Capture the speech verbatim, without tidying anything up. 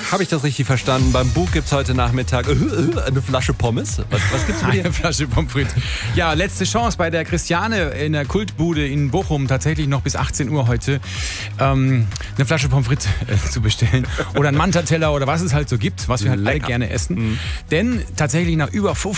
Habe ich das richtig verstanden? Beim Bug gibt es heute Nachmittag äh, äh, eine Flasche Pommes. Was, was gibt's bei dir? Eine Flasche Pommes frites. Ja, letzte Chance bei der Christiane in der Kultbude in Bochum, tatsächlich noch bis achtzehn Uhr heute, ähm, eine Flasche Pommes frites äh, zu bestellen. Oder einen Mantateller oder was es halt so gibt, was wir halt alle Lecker. gerne essen. Mhm. Denn tatsächlich nach über fünfzig